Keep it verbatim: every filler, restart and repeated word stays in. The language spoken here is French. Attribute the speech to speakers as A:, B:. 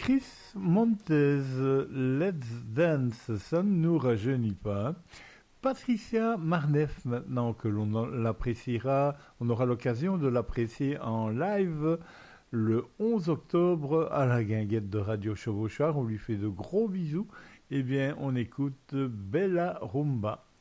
A: Chris Montez, Let's Dance, ça ne nous rajeunit pas. Patricia Marneff, maintenant que l'on l'appréciera, on aura l'occasion de l'apprécier en live le onze octobre à la guinguette de Radio Chevauchard. On lui fait de gros bisous. Eh bien, on écoute Bella Rumba.